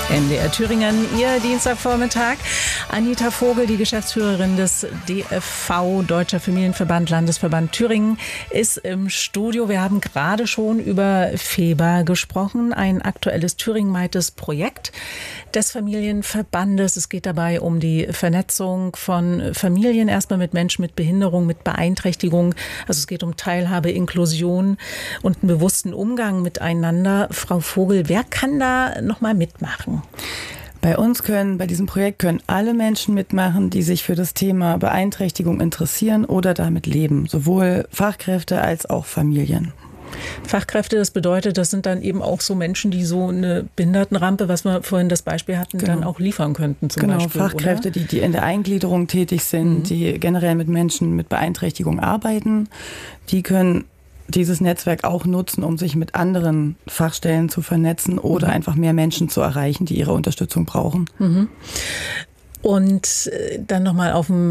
NDR Thüringen, Ihr Dienstagvormittag. Anita Vogel, die Geschäftsführerin des DFV, Deutscher Familienverband, Landesverband Thüringen, ist im Studio. Wir haben gerade schon über FEBA gesprochen, ein aktuelles thüringenweites Projekt des Familienverbandes. Es geht dabei um die Vernetzung von Familien, erstmal mit Menschen mit Behinderung, mit Beeinträchtigung. Also es geht um Teilhabe, Inklusion und einen bewussten Umgang miteinander. Frau Vogel, wer kann da nochmal mitmachen? Bei diesem Projekt können alle Menschen mitmachen, die sich für das Thema Beeinträchtigung interessieren oder damit leben. Sowohl Fachkräfte als auch Familien. Fachkräfte, das bedeutet, das sind dann eben auch so Menschen, die so eine Behindertenrampe, was wir vorhin das Beispiel hatten, dann auch liefern könnten zum Beispiel. Genau, Fachkräfte, oder? die in der Eingliederung tätig sind, die generell mit Menschen mit Beeinträchtigung arbeiten, die können dieses Netzwerk auch nutzen, um sich mit anderen Fachstellen zu vernetzen oder einfach mehr Menschen zu erreichen, die ihre Unterstützung brauchen. Und dann nochmal auf dem